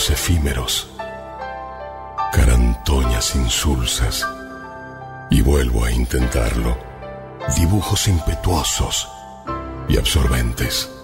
Dibujos efímeros, carantoñas insulsas, y vuelvo a intentarlo. Dibujos impetuosos y absorbentes.